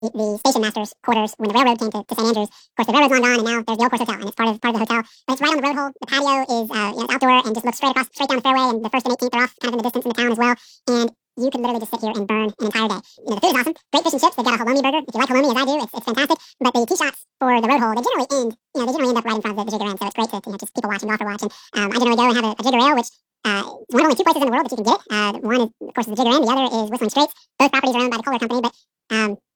the station master's quarters when the railroad came to St. Andrews. Of course, the railroad's long gone, and now there's the Old Course Hotel, and it's part of the hotel. But it's right on the road hole. The patio is it's outdoor and just looks straight down the fairway, and the First and 18th are off kind of in the distance in the town as well. And you could literally just sit here and burn an entire day. The food is awesome. Great fish and chips. They've got a halloumi burger. If you like halloumi, as I do, it's fantastic. But the tee shots for the road hole, they generally end up right in front of the Jigger Inn. So it's great to just people watching, golfer watching. I generally go and have a Jigger Ale, which it's one of only two places in the world that you can get it. One is, of course, the Jigger Inn. The other is Whistling Straits. Both properties are owned by the Kohler Company, but